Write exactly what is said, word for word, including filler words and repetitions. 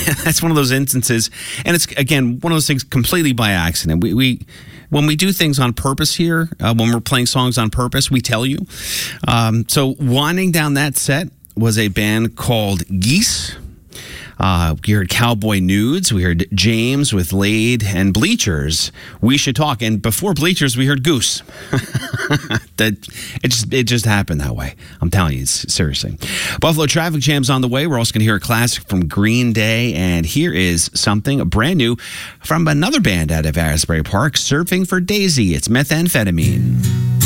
that's one of those instances. And it's, again, one of those things completely by accident. We, we when we do things on purpose here, uh, when we're playing songs on purpose, we tell you. Um, so winding down that set was a band called Geese. Uh, we heard Cowboy Nudes. We heard James with Laid and Bleachers. We Should Talk. And before Bleachers, we heard Goose. that it just it just happened that way. I'm telling you, seriously. Buffalo Traffic Jam's on the way. We're also going to hear a classic from Green Day. And here is something brand new from another band out of Asbury Park, Surfing for Daisy. It's Methamphetamine.